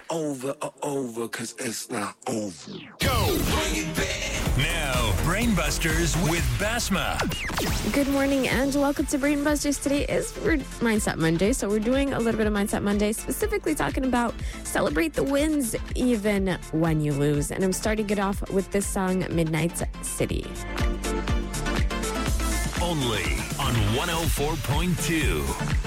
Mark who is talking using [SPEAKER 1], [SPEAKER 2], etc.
[SPEAKER 1] over, cause it's not over.
[SPEAKER 2] Go! Bring it back! Now, Brainbusters with Basma.
[SPEAKER 3] Good morning and welcome to Brainbusters. Today is Mindset Monday, so we're doing a little bit of Mindset Monday, specifically talking about celebrate the wins even when you lose. And I'm starting it off with this song, Midnight City.
[SPEAKER 2] Only on 104.2.